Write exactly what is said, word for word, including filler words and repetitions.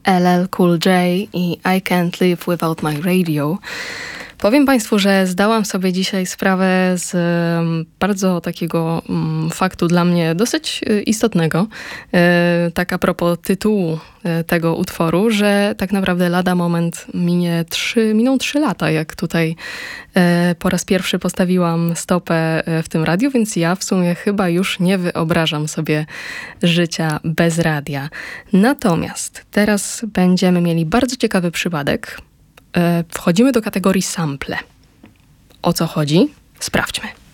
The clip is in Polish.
L L Cool J i I Can't Live Without My Radio. Powiem Państwu, że zdałam sobie dzisiaj sprawę z um, bardzo takiego um, faktu dla mnie dosyć y, istotnego, y, tak a propos tytułu y, tego utworu, że tak naprawdę lada moment minie trzy, miną trzy lata, jak tutaj y, po raz pierwszy postawiłam stopę y, w tym radiu, więc ja w sumie chyba już nie wyobrażam sobie życia bez radia. Natomiast teraz będziemy mieli bardzo ciekawy przypadek. Wchodzimy do kategorii sample. O co chodzi? Sprawdźmy.